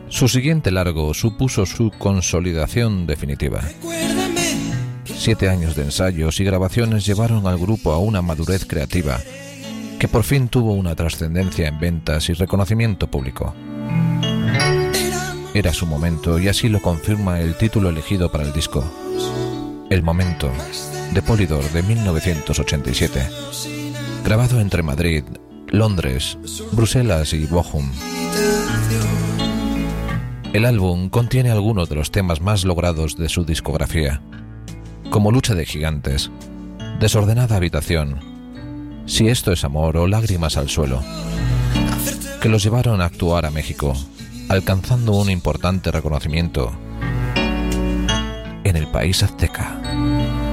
Su siguiente largo supuso su consolidación definitiva. 7 años de ensayos y grabaciones llevaron al grupo a una madurez creativa que por fin tuvo una trascendencia en ventas y reconocimiento público. Era su momento y así lo confirma el título elegido para el disco, El Momento, de Polydor de 1987, grabado entre Madrid, Londres, Bruselas y Bochum. El álbum contiene algunos de los temas más logrados de su discografía, como Lucha de Gigantes, Desordenada Habitación, Si esto es amor o Lágrimas al suelo, que los llevaron a actuar a México, alcanzando un importante reconocimiento en el país azteca.